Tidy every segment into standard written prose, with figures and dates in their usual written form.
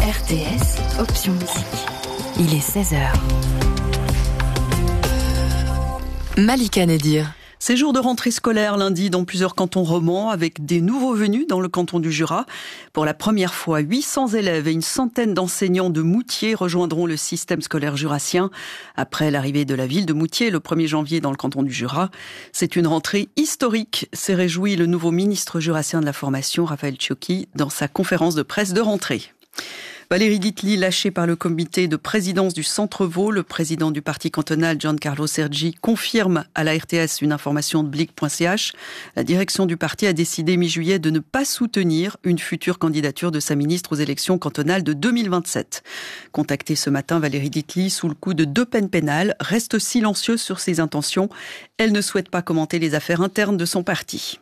RTS, option musique. Il est 16h. Malika Nedir. C'est jour de rentrée scolaire lundi dans plusieurs cantons romans avec des nouveaux venus dans le canton du Jura. Pour la première fois, 800 élèves et une centaine d'enseignants de Moutier rejoindront le système scolaire jurassien après l'arrivée de la ville de Moutier le 1er janvier dans le canton du Jura. C'est une rentrée historique, s'est réjoui le nouveau ministre jurassien de la formation, Raphaël Ciocchi, dans sa conférence de presse de rentrée. Valérie Ditli, lâchée par le comité de présidence du Centre-Vaud, le président du parti cantonal, Giancarlo Sergi, confirme à la RTS une information de Blick.ch. La direction du parti a décidé mi-juillet de ne pas soutenir une future candidature de sa ministre aux élections cantonales de 2027. Contactée ce matin, Valérie Ditli, sous le coup de 2 peines pénales, reste silencieuse sur ses intentions. Elle ne souhaite pas commenter les affaires internes de son parti.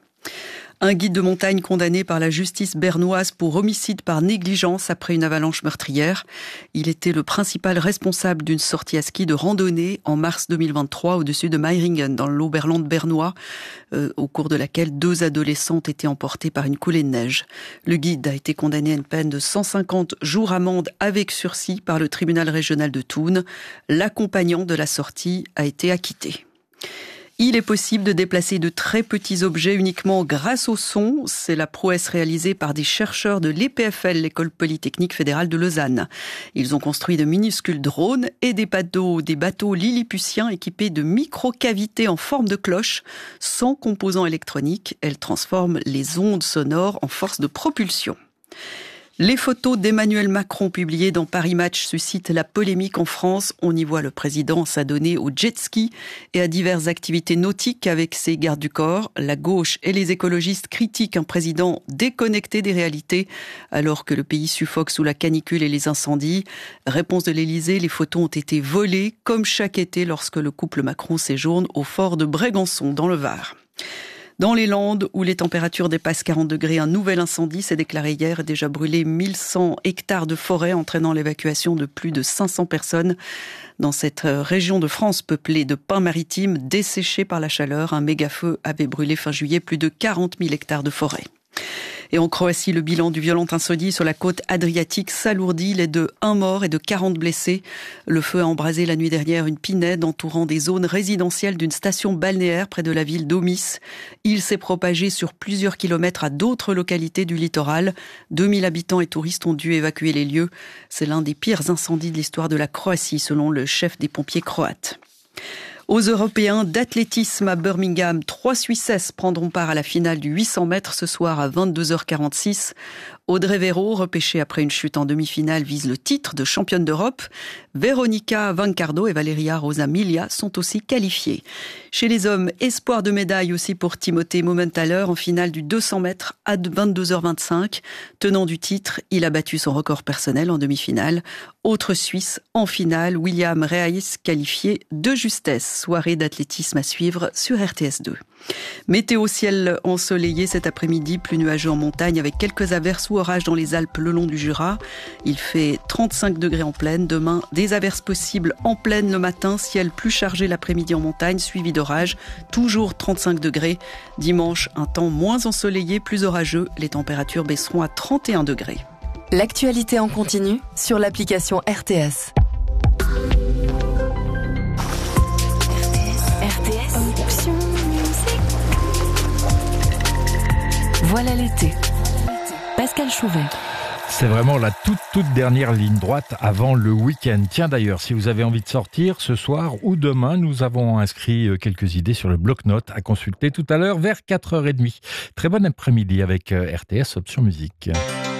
Un guide de montagne condamné par la justice bernoise pour homicide par négligence après une avalanche meurtrière. Il était le principal responsable d'une sortie à ski de randonnée en mars 2023 au-dessus de Meiringen, dans l'Oberland bernois, au cours de laquelle 2 adolescentes étaient emportées par une coulée de neige. Le guide a été condamné à une peine de 150 jours amende avec sursis par le tribunal régional de Thun. L'accompagnant de la sortie a été acquitté. Il est possible de déplacer de très petits objets uniquement grâce au son. C'est la prouesse réalisée par des chercheurs de l'EPFL, l'École Polytechnique Fédérale de Lausanne. Ils ont construit de minuscules drones et des bateaux lilliputiens équipés de micro-cavités en forme de cloche. Sans composants électroniques, elles transforment les ondes sonores en force de propulsion. Les photos d'Emmanuel Macron publiées dans Paris Match suscitent la polémique en France. On y voit le président s'adonner au jet ski et à diverses activités nautiques avec ses gardes du corps. La gauche et les écologistes critiquent un président déconnecté des réalités alors que le pays suffoque sous la canicule et les incendies. Réponse de l'Élysée, les photos ont été volées comme chaque été lorsque le couple Macron séjourne au fort de Brégançon dans le Var. Dans les Landes, où les températures dépassent 40 degrés, un nouvel incendie s'est déclaré hier et déjà brûlé 1100 hectares de forêt, entraînant l'évacuation de plus de 500 personnes. Dans cette région de France peuplée de pins maritimes desséchés par la chaleur, un méga-feu avait brûlé fin juillet plus de 40 000 hectares de forêt. Et en Croatie, le bilan du violent incendie sur la côte adriatique s'alourdit. Il est de 1 mort et de 40 blessés. Le feu a embrasé la nuit dernière une pinède entourant des zones résidentielles d'une station balnéaire près de la ville d'Omis. Il s'est propagé sur plusieurs kilomètres à d'autres localités du littoral. 2000 habitants et touristes ont dû évacuer les lieux. C'est l'un des pires incendies de l'histoire de la Croatie, selon le chef des pompiers croates. Aux Européens d'athlétisme à Birmingham, 3 Suissesses prendront part à la finale du 800 mètres ce soir à 22h46. Audrey Véro, repêchée après une chute en demi-finale, vise le titre de championne d'Europe. Veronica Vancardo et Valeria Rosa Milia sont aussi qualifiées. Chez les hommes, espoir de médaille aussi pour Timothée Momenthaler en finale du 200 mètres à 22h25. Tenant du titre, il a battu son record personnel en demi-finale. Autre Suisse en finale, William Reis qualifié de justesse. Soirée d'athlétisme à suivre sur RTS2. Météo ciel ensoleillé cet après-midi, plus nuageux en montagne avec quelques averses ou orages dans les Alpes le long du Jura. Il fait 35 degrés en plaine. Demain, des averses possibles en plaine le matin, ciel plus chargé l'après-midi en montagne, suivi d'orages, toujours 35 degrés. Dimanche, un temps moins ensoleillé, plus orageux. Les températures baisseront à 31 degrés. L'actualité en continu sur l'application RTS. RTS, option musique. Voilà l'été. Pascal Chouvet. C'est vraiment la toute dernière ligne droite avant le week-end. Tiens d'ailleurs, si vous avez envie de sortir ce soir ou demain, nous avons inscrit quelques idées sur le bloc-notes à consulter tout à l'heure vers 4h30. Très bon après-midi avec RTS Option Musique.